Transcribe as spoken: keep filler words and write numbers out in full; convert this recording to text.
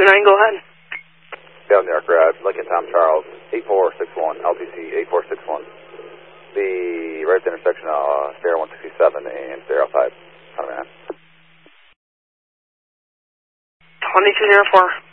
two nine, go ahead. Down New York Road, Lincoln Tom Charles, eight four six one, L T C eight four six one. The right at the intersection of uh, Stereo one sixty-seven and Stereo five. Come on, man. twenty-two zero four.